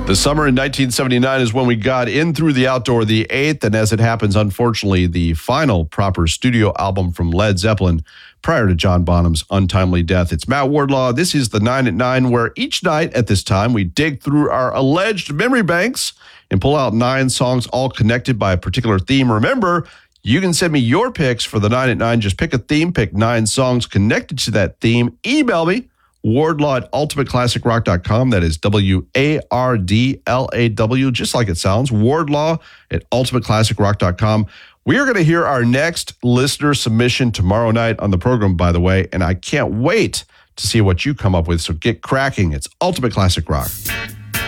The summer in 1979 is when we got In Through the Outdoor, the eighth, and as it happens, unfortunately, the final proper studio album from Led Zeppelin prior to John Bonham's untimely death. It's Matt Wardlaw. This is the 9 at 9, where each night at this time, we dig through our alleged memory banks and pull out 9 songs all connected by a particular theme. Remember, you can send me your picks for the 9 at 9. Just pick a theme, pick 9 songs connected to that theme. Email me, wardlaw@ultimateclassicrock.com. That is WARDLAW, just like it sounds, wardlaw@ultimateclassicrock.com. We are going to hear our next listener submission tomorrow night on the program, by the way, and I can't wait to see what you come up with. So get cracking. It's Ultimate Classic Rock.